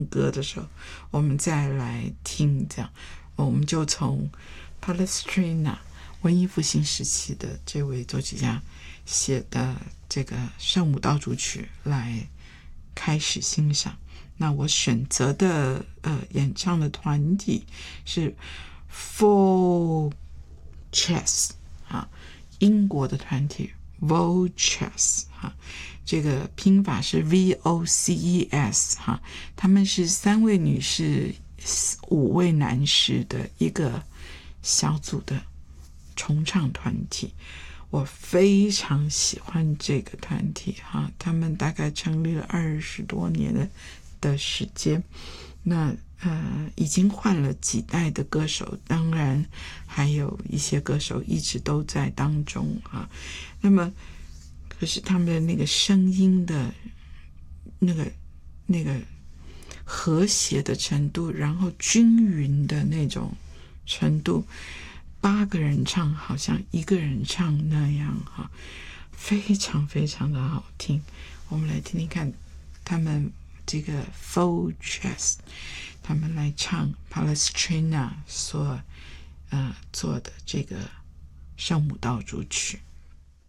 歌的时候，我们再来听，这样我们就从 Palestrina 文艺复兴时期的这位作曲家写的这个圣母道主曲来开始欣赏。那我选择的演唱的团体是 Four Chess 英国的团体 Voces 这个拼法是 VOCES 他们是3位女士5位男士的一个小组的重唱团体。我非常喜欢这个团体他们大概成立了20多年的时间。那已经换了几代的歌手，当然还有一些歌手一直都在当中那么可是他们的那个声音的那个和谐的程度，然后均匀的那种程度，8个人唱好像1个人唱那样非常非常的好听。我们来听听看他们这个 Four Chess 他们来唱 Palestrina 所做的这个圣母道主曲。